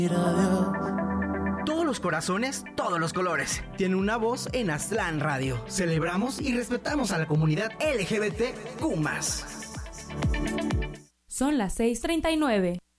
Todos los corazones, todos los colores. Tiene una voz en Aztlán Radio. Celebramos y respetamos a la comunidad LGBTQ+. Son las 6:39.